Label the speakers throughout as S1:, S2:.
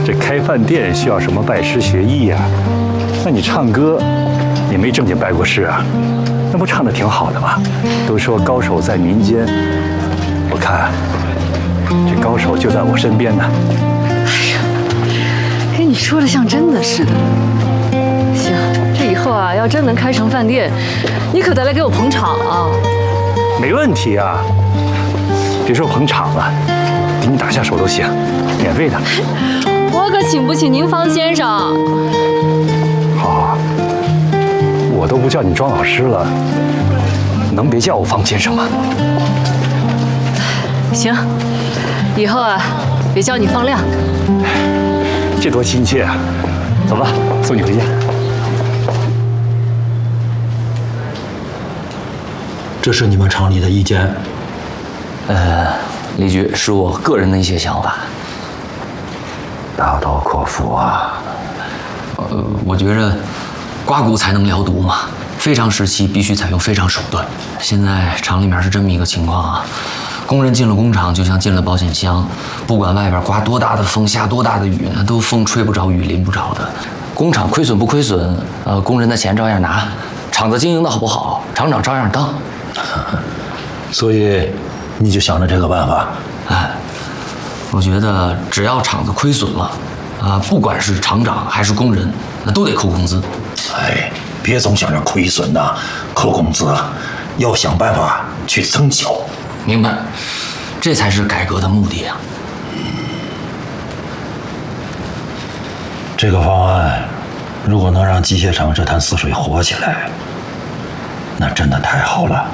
S1: 这开饭店需要什么拜师学艺呀？那你唱歌，也没正经拜过师啊？那不唱得挺好的吗？都说高手在民间，我看这高手就在我身边呢。
S2: 哎呀，跟你说的像真的似的。行，这以后啊，要真能开成饭店，你可得来给我捧场啊！
S1: 没问题啊，别说捧场了，给你打下手都行，免费的。
S2: 我可请不起您方先生。
S1: 好，我都不叫你庄老师了，能别叫我方先生吗？
S2: 行，以后啊，别叫你方亮。
S1: 这多亲切啊！走吧，送你回家。
S3: 这是你们厂里的意见？
S4: 李局，是我个人的一些想法。
S3: 大刀阔斧啊！
S4: 我觉着刮骨才能疗毒嘛，非常时期必须采用非常手段。现在厂里面是这么一个情况啊，工人进了工厂就像进了保险箱，不管外边刮多大的风、下多大的雨呢，都风吹不着、雨淋不着的。工厂亏损不亏损，工人的钱照样拿，厂子经营的好不好，厂长照样当。
S3: 所以你就想着这个办法？
S4: 哎，我觉得只要厂子亏损了，不管是厂长还是工人，那都得扣工资。
S3: 哎，别总想着亏损呐，扣工资，要想办法去增效。
S4: 明白，这才是改革的目的啊。
S3: 这个方案如果能让机械厂这潭死水活起来，那真的太好了。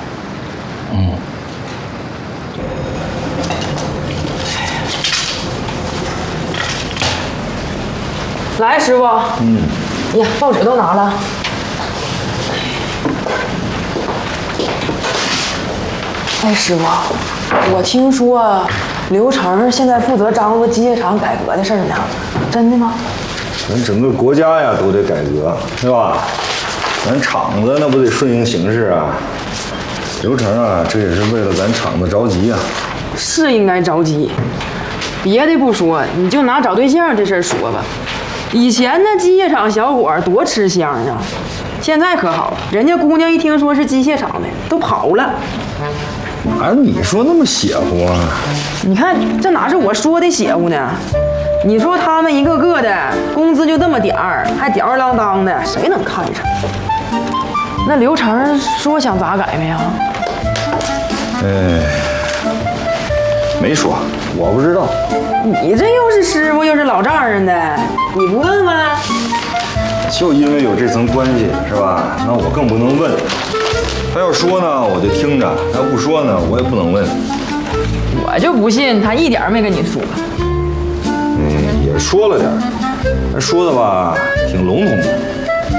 S5: 来，师傅。呀，报纸都拿了。哎，师傅，我听说刘成现在负责张罗机械厂改革的事儿呢，真的吗？
S6: 咱整个国家呀都得改革，是吧？咱厂子那不得顺应形势啊。刘成啊，这也是为了咱厂子着急啊。
S5: 是应该着急。别的不说，你就拿找对象这事儿说吧。以前那机械厂小伙多吃香啊，现在可好，人家姑娘一听说是机械厂的，都跑了。
S6: 哪有你说那么邪乎啊？
S5: 你看这哪是我说的邪乎呢？你说他们一个个的工资就这么点儿，还吊儿郎当的，谁能看上？那刘成说想咋改没呀？
S6: 没说，我不知道。
S5: 你这又是师傅又是老丈人的，你不问问？
S6: 就因为有这层关系，是吧？那我更不能问。他要说呢，我就听着；他不说呢，我也不能问。
S5: 我就不信他一点没跟你说。
S6: 也说了点儿，说的吧挺笼统的。